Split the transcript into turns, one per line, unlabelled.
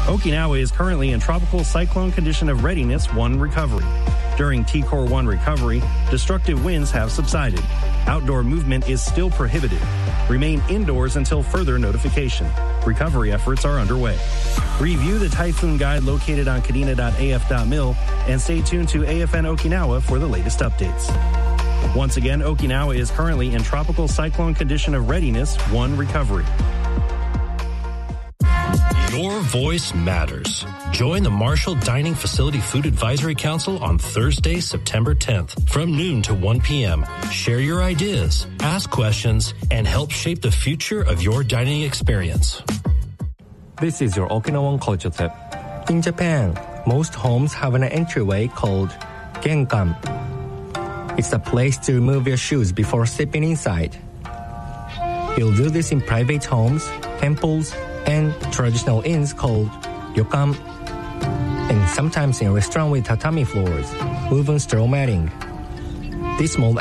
Okinawa is currently in tropical cyclone condition of readiness 1 recovery. During TCOR 1 recovery, destructive winds have subsided. Outdoor movement is still prohibited. Remain indoors until further notification. Recovery efforts are underway. Review the typhoon guide located on kadena.af.mil and stay tuned to AFN Okinawa for the latest updates. Once again, Okinawa is currently in tropical cyclone condition of readiness 1 recovery.
Your voice matters. Join the Marshall Dining Facility Food Advisory Council on Thursday, September 10th from noon to 1 p.m. Share your ideas, ask questions, and help shape the future of your dining experience.
This is your Okinawan culture tip. In Japan, most homes have an entryway called genkan. It's a place to remove your shoes before stepping inside. You'll do this in private homes, temples, and traditional inns called ryokan, and sometimes in a restaurant with tatami floors, woven straw matting. This small